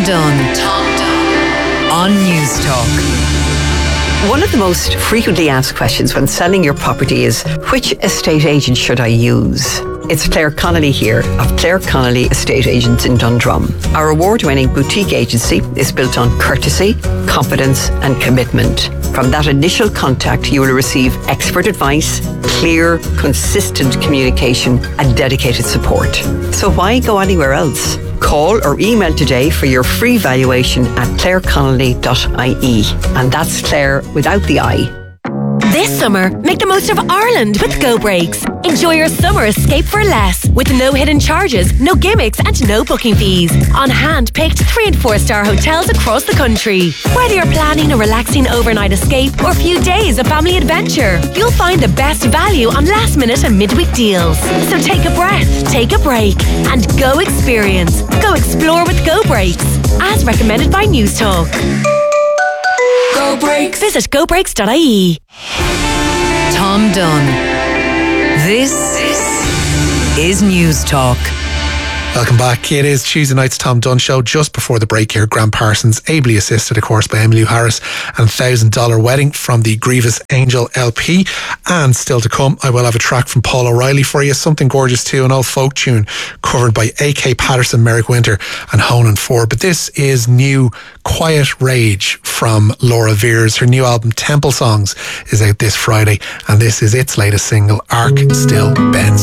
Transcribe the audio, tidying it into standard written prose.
Dunn. On News Talk. One of the most frequently asked questions when selling your property is, which estate agent should I use? It's Claire Connolly here of Claire Connolly Estate Agents in Dundrum. Our award-winning boutique agency is built on courtesy, confidence and commitment. From that initial contact, you will receive expert advice, clear, consistent communication and dedicated support. So why go anywhere else? Call or email today for your free valuation at claireconnolly.ie. And that's Claire without the I. This summer, make the most of Ireland with Go Breaks. Enjoy your summer escape for less with no hidden charges, no gimmicks and no booking fees. On hand-picked 3- and 4-star hotels across the country. Whether you're planning a relaxing overnight escape or a few days of family adventure, you'll find the best value on last-minute and midweek deals. So take a breath, take a break and go experience. Go explore with Go Breaks. As recommended by News Talk. Go Breaks. Visit gobreaks.ie. Tom Dunn. This is News Talk. Welcome back. It is Tuesday night's Tom Dunn Show. Just before the break here, Grant Parsons, ably assisted, of course, by Emmylou Harris, and $1,000 Wedding from the Grievous Angel LP. And still to come, I will have a track from Paul O'Reilly for you, something gorgeous too, an old folk tune covered by A.K. Patterson, Merrick Winter and Honan Ford. But this is new Quiet Rage from Laura Veers. Her new album Temple Songs is out this Friday, and this is its latest single, Arc Still Bends.